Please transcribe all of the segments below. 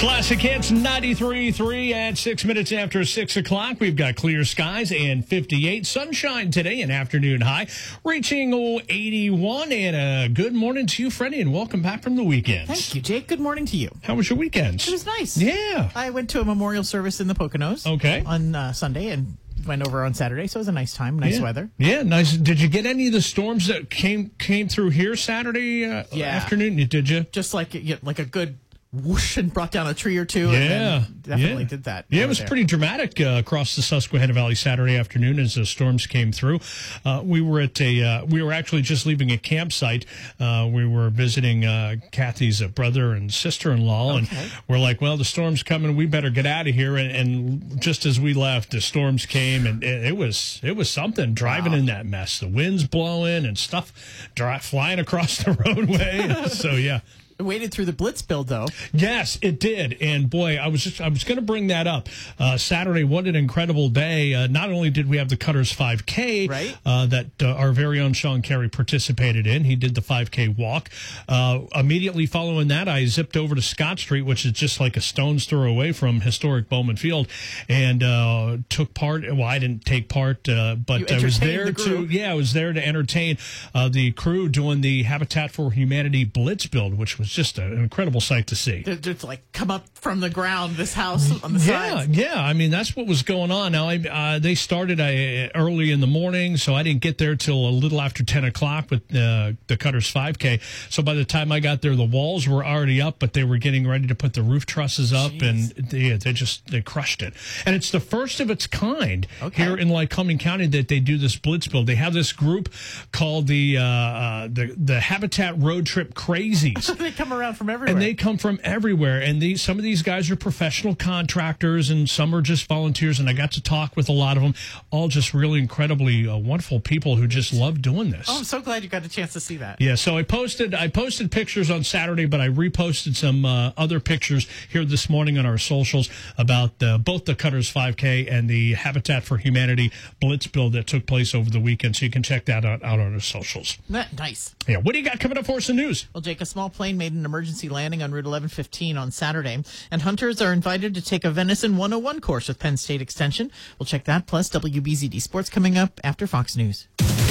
Classic Hits 93.3 at 6 minutes after 6 o'clock. We've got clear skies and 58. Sunshine today, an afternoon high, reaching 81. And good morning to you, Freddie, and welcome back from the weekend. Thank you, Jake. Good morning to you. How was your weekend? It was nice. Yeah. I went to a memorial service in the Poconos on Sunday and went over on Saturday, so it was a nice time, nice weather. Yeah, nice. Did you get any of the storms that came through here Saturday afternoon? Did you? Just like a good whoosh and brought down a tree or two. And definitely did that. Yeah, it was pretty dramatic across the Susquehanna Valley Saturday afternoon as the storms came through. We were actually just leaving a campsite. We were visiting Kathy's brother and sister-in-law, and we're like, well, the storm's coming. We better get out of here. And just as we left, the storms came, and it was something driving in that mess. The wind's blowing and stuff flying across the roadway. So, yeah. It waited through the blitz build, though. Yes, it did. And boy, I was going to bring that up. Saturday, what an incredible day. Not only did we have the Cutters 5K that our very own Sean Carey participated in. He did the 5K walk. Immediately following that, I zipped over to Scott Street, which is just like a stone's throw away from historic Bowman Field, and took part. Well, I didn't take part, but I was there I was there to entertain the crew doing the Habitat for Humanity blitz build, which was just an incredible sight to see. Just like come up from the ground, this house on the sides. Yeah. I mean, that's what was going on. Now, they started early in the morning, so I didn't get there till a little after 10 o'clock with the Cutters 5K. So by the time I got there, the walls were already up, but they were getting ready to put the roof trusses up, and they crushed it. And it's the first of its kind here in Lycoming County that they do this blitz build. They have this group called the Habitat Road Trip Crazies. They come around from everywhere. And they come from everywhere. And some of these guys are professional contractors, and some are just volunteers. And I got to talk with a lot of them, all just really incredibly wonderful people who just love doing this. Oh, I'm so glad you got a chance to see that. Yeah, so I posted pictures on Saturday, but I reposted some other pictures here this morning on our socials about both the Cutters 5K and the Habitat for Humanity blitz build that took place over the weekend. So you can check that out on our socials. Nice. Yeah, what do you got coming up for us in news? Well, Jake, a small plane made an emergency landing on Route 1115 on Saturday, and hunters are invited to take a Venison 101 course with Penn State Extension. We'll check that, plus WBZD Sports coming up after Fox News.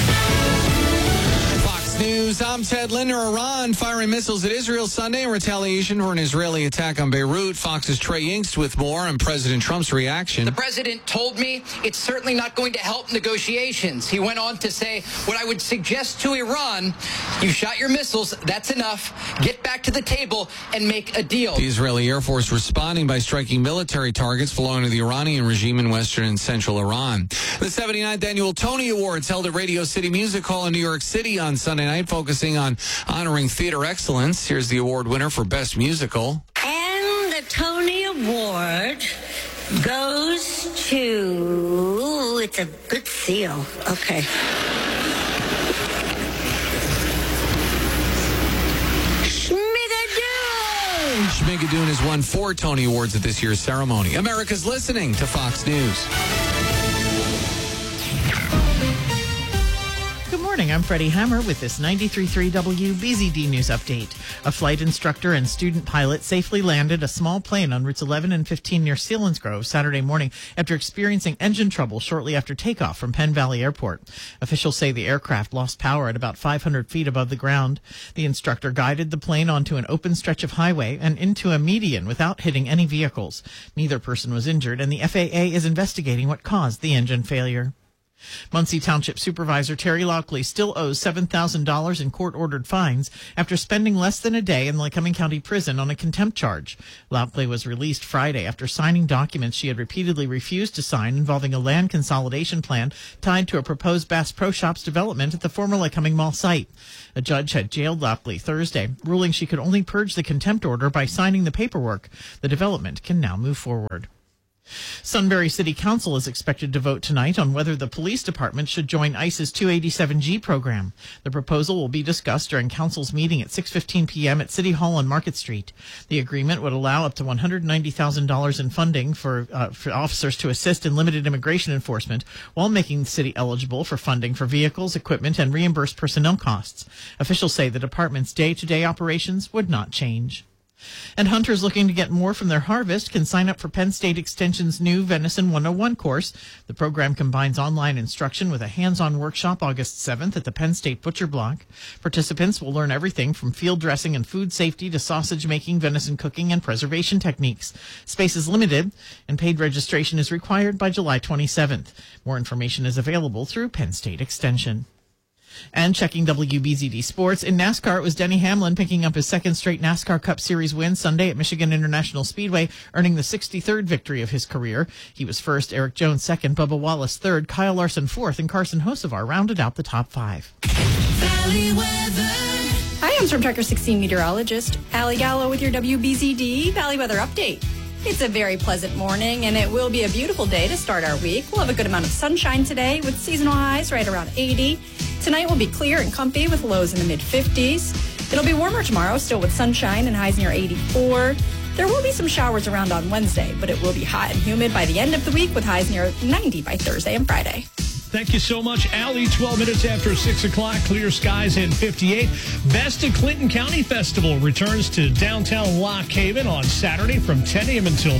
News. I'm Ted Linder. Iran firing missiles at Israel Sunday in retaliation for an Israeli attack on Beirut. Fox's Trey Yingst with more on President Trump's reaction. The president told me it's certainly not going to help negotiations. He went on to say, what I would suggest to Iran, you shot your missiles, that's enough. Get back to the table and make a deal. The Israeli Air Force responding by striking military targets belonging to the Iranian regime in western and central Iran. The 79th annual Tony Awards held at Radio City Music Hall in New York City on Sunday night, focusing on honoring theater excellence. Here's the award winner for Best Musical. And the Tony Award goes to... It's a good seal. Okay. Schmigadoon! Schmigadoon has won 4 Tony Awards at this year's ceremony. America's listening to Fox News. Good morning, I'm Freddie Hammer with this 93.3 WBZD News Update. A flight instructor and student pilot safely landed a small plane on routes 11 and 15 near Selinsgrove Saturday morning after experiencing engine trouble shortly after takeoff from Penn Valley Airport. Officials say the aircraft lost power at about 500 feet above the ground. The instructor guided the plane onto an open stretch of highway and into a median without hitting any vehicles. Neither person was injured, and the FAA is investigating what caused the engine failure. Muncie Township Supervisor Terry Lockley still owes $7,000 in court-ordered fines after spending less than a day in Lycoming County Prison on a contempt charge. Lockley was released Friday after signing documents she had repeatedly refused to sign involving a land consolidation plan tied to a proposed Bass Pro Shops development at the former Lycoming Mall site. A judge had jailed Lockley Thursday, ruling she could only purge the contempt order by signing the paperwork. The development can now move forward. Sunbury City Council is expected to vote tonight on whether the police department should join ICE's 287G program. The proposal will be discussed during Council's meeting at 6:15 p.m. at City Hall on Market Street. The agreement would allow up to $190,000 in funding for officers to assist in limited immigration enforcement while making the city eligible for funding for vehicles, equipment, and reimbursed personnel costs. Officials say the department's day-to-day operations would not change. And hunters looking to get more from their harvest can sign up for Penn State Extension's new Venison 101 course. The program combines online instruction with a hands-on workshop August 7th at the Penn State Butcher Block. Participants will learn everything from field dressing and food safety to sausage making, venison cooking, and preservation techniques. Space is limited, and paid registration is required by July 27th. More information is available through Penn State Extension. And checking WBZD Sports, in NASCAR, it was Denny Hamlin picking up his second straight NASCAR Cup Series win Sunday at Michigan International Speedway, earning the 63rd victory of his career. He was first, Eric Jones second, Bubba Wallace third, Kyle Larson fourth, and Carson Hocevar rounded out the top five. Valley weather. Hi, I'm Storm Tracker 16 meteorologist Allie Gallo with your WBZD Valley Weather Update. It's a very pleasant morning, and it will be a beautiful day to start our week. We'll have a good amount of sunshine today with seasonal highs right around 80. Tonight will be clear and comfy with lows in the mid-50s. It'll be warmer tomorrow, still with sunshine and highs near 84. There will be some showers around on Wednesday, but it will be hot and humid by the end of the week with highs near 90 by Thursday and Friday. Thank you so much, Allie. 12 minutes after 6 o'clock, clear skies and 58. Best of Clinton County Festival returns to downtown Lock Haven on Saturday from 10 a.m. until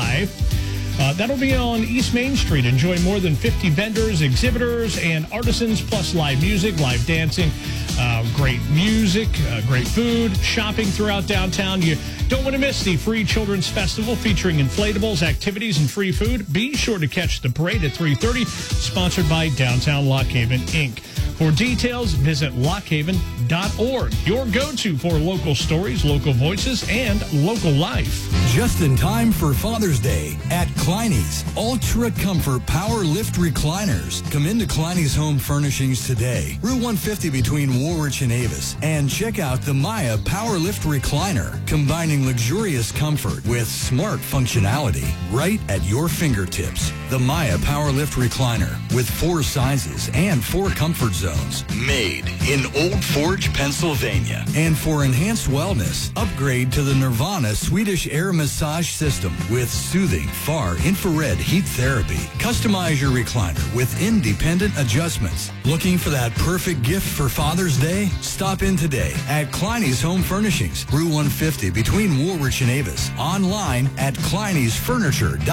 5. That'll be on East Main Street. Enjoy more than 50 vendors, exhibitors, and artisans, plus live music, live dancing, great music, great food, shopping throughout downtown. You don't want to miss the free Children's Festival featuring inflatables, activities, and free food. Be sure to catch the parade at 3:30, sponsored by Downtown Lock Haven, Inc. For details, visit lockhaven.org, your go-to for local stories, local voices, and local life. Just in time for Father's Day at Kleiny's Ultra Comfort Power Lift Recliners. Come into Kleiny's Home Furnishings today, Route 150 between Woolwich and Avis, and check out the Maya Power Lift Recliner, combining luxurious comfort with smart functionality right at your fingertips. The Maya Power Lift Recliner with 4 sizes and 4 comfort zones, made in Old Forge, Pennsylvania. And for enhanced wellness, upgrade to the Nirvana Swedish Air Massage System with soothing far infrared heat therapy. Customize your recliner with independent adjustments. Looking for that perfect gift for Father's Day? Stop in today at Kleiny's Home Furnishings, Route 150 between Woolwich and Avis. Online at kleiny'sfurniture.com.